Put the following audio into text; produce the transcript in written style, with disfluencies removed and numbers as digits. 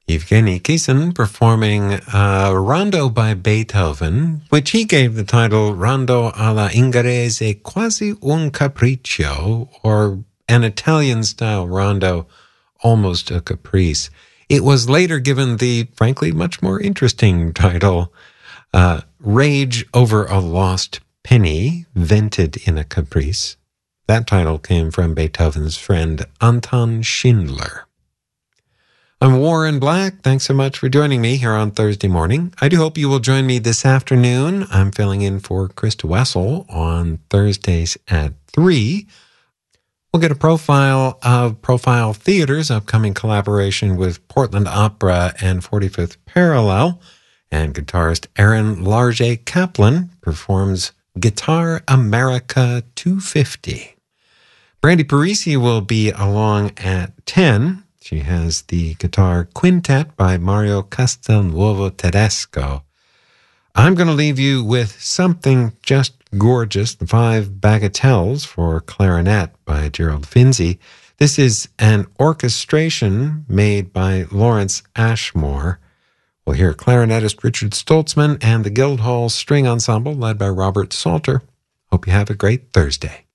Evgeny Kissin performing Rondo by Beethoven, which he gave the title Rondo alla Ungherese, quasi un capriccio, or an Italian-style rondo, almost a caprice. It was later given the, frankly, much more interesting title, Rage over a Lost Penny, vented in a caprice. That title came from Beethoven's friend Anton Schindler. I'm Warren Black. Thanks so much for joining me here on Thursday morning. I do hope you will join me this afternoon. I'm filling in for Krista Wessel on Thursdays at 3. We'll get a profile of Profile Theater's upcoming collaboration with Portland Opera and 45th Parallel. And guitarist Aaron Large Kaplan performs Guitar America 250. Brandy Parisi will be along at 10. She has the guitar quintet by Mario Castelnuovo Tedesco. I'm going to leave you with something just gorgeous, the 5 Bagatelles for clarinet by Gerald Finzi. This is an orchestration made by Lawrence Ashmore. We'll hear clarinetist Richard Stoltzman and the Guildhall String Ensemble led by Robert Salter. Hope you have a great Thursday.